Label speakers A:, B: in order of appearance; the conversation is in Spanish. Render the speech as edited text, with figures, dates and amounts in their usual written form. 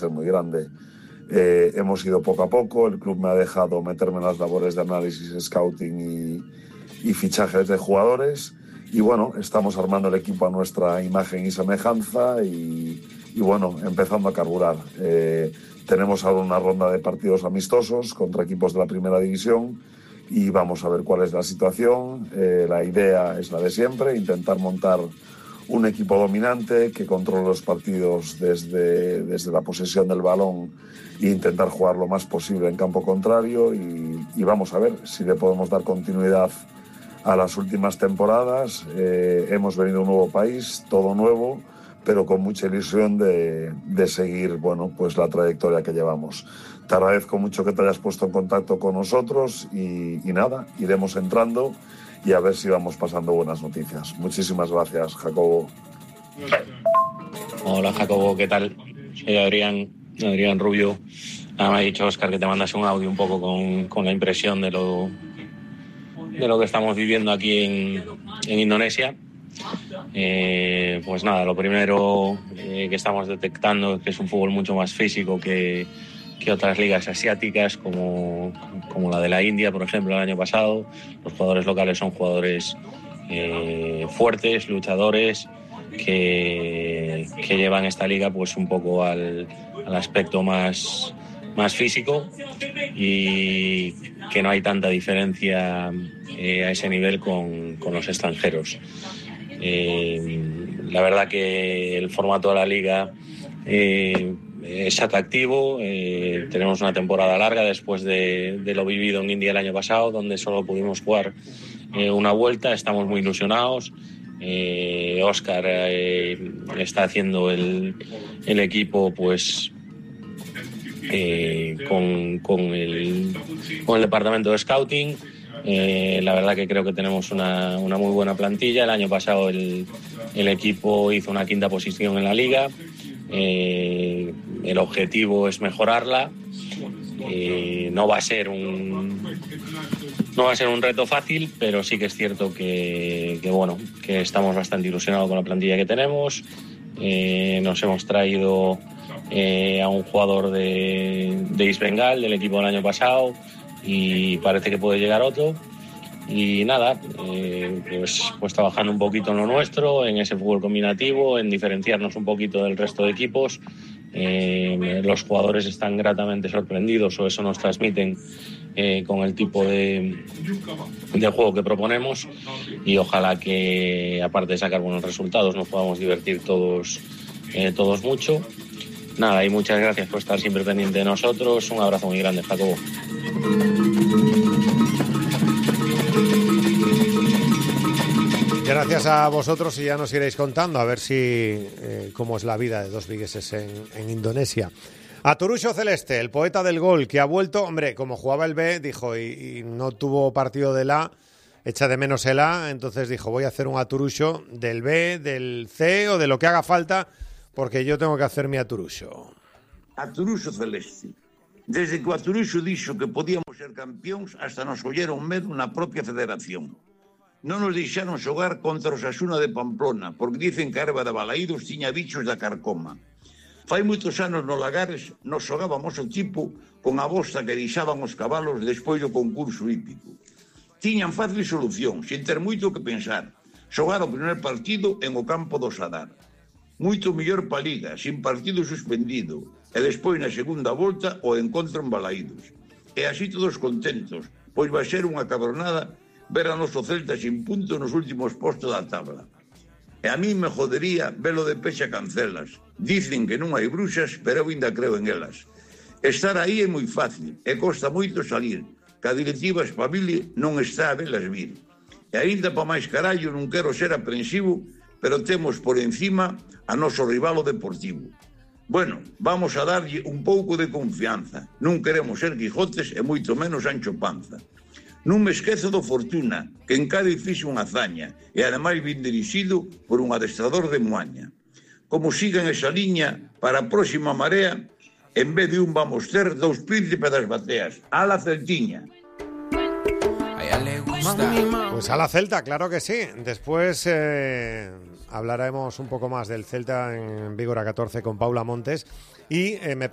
A: ser muy grande. Hemos ido poco a poco, el club me ha dejado meterme en las labores de análisis, scouting y fichajes de jugadores, y bueno, estamos armando el equipo a nuestra imagen y semejanza y bueno, empezando a carburar. Tenemos ahora una ronda de partidos amistosos contra equipos de la primera división y vamos a ver cuál es la situación. La idea es la de siempre, intentar montar un equipo dominante que controle los partidos desde la posesión del balón e intentar jugar lo más posible en campo contrario y vamos a ver si le podemos dar continuidad a las últimas temporadas. Hemos venido a un nuevo país, todo nuevo, pero con mucha ilusión de seguir, bueno, pues la trayectoria que llevamos. Te agradezco mucho que te hayas puesto en contacto con nosotros y nada, iremos entrando y a ver si vamos pasando buenas noticias. Muchísimas gracias, Jacobo.
B: Hola, Jacobo, ¿qué tal? Soy Adrián Rubio. Me ha dicho Óscar que te mandas un audio un poco con la impresión de lo que estamos viviendo aquí en Indonesia. Pues nada, lo primero que estamos detectando es que es un fútbol mucho más físico que otras ligas asiáticas como la de la India, por ejemplo, el año pasado. Los jugadores locales son jugadores fuertes, luchadores, que llevan esta liga pues un poco al aspecto más físico y que no hay tanta diferencia a ese nivel con los extranjeros. La verdad que el formato de la liga es atractivo. Tenemos una temporada larga después de lo vivido en India el año pasado, donde solo pudimos jugar una vuelta. Estamos muy ilusionados. Óscar está haciendo el equipo pues con el departamento de scouting. La verdad que creo que tenemos una muy buena plantilla. El año pasado el equipo hizo una 5ª posición en la liga. El objetivo es mejorarla. No va a ser un reto fácil, pero sí que es cierto que estamos bastante ilusionados con la plantilla que tenemos. Nos hemos traído a un jugador de East Bengal, del equipo del año pasado, y parece que puede llegar otro. Y nada, pues trabajando un poquito en lo nuestro, en ese fútbol combinativo, en diferenciarnos un poquito del resto de equipos. Los jugadores están gratamente sorprendidos, o eso nos transmiten, con el tipo de juego que proponemos, y ojalá que, aparte de sacar buenos resultados, nos podamos divertir todos mucho. Nada, y muchas gracias por estar siempre pendiente de nosotros. Un abrazo muy grande, Jacobo.
C: Gracias a vosotros, y ya nos iréis contando a ver si cómo es la vida de dos vigueses en Indonesia. Aturusho Celeste, el poeta del gol, que ha vuelto, hombre, como jugaba el B, dijo, y no tuvo partido del A, echa de menos el A, entonces dijo, voy a hacer un Aturusho del B, del C o de lo que haga falta, porque yo tengo que hacer mi Aturusho.
D: Aturusho Celeste. Desde que o Aturusho dixo que podíamos ser campións, hasta nos colleron medo na propia federación. Non nos deixaron xogar contra o Osasuna de Pamplona, porque dicen que a erva de Balaídos tiña bichos da carcoma. Fai moitos anos no Lagares nos xogábamos o tipo con a bosta que deixaban os cabalos despois do concurso hípico. Tiñan fácil solución, sin ter moito que pensar, xogar o primer partido en o campo do Sadar. Moito mellor pa Liga, sin partido suspendido, e despois na segunda volta o encontro en Balaídos. E así todos contentos, pois vai ser unha cabronada ver a noso Celta sin punto nos últimos postos da tabla. E a mí me jodería velo de peche a Cancelas. Dicen que non hai bruxas, pero eu ainda creo en elas. Estar aí é moi fácil, e costa moito salir, que a directiva espabile non está a velas vir. E ainda pa máis carallo non quero ser aprensivo, pero temos por encima a noso rival o Deportivo. Bueno, vamos a darlle un pouco de confianza. Non queremos ser Quijotes e moito menos Sancho Panza. Non me esquezo do Fortuna, que en Cádiz fixo unha hazaña, e ademais bien dirixido por un adestrador de Moaña. Como sigan esa liña, para a próxima marea, en vez de un vamos ter dous príncipes das bateas. A la Celtiña.
C: Pues a la Celta, claro que sí. Después hablaremos un poco más del Celta en Vígora 14 con Paula Montes. Y me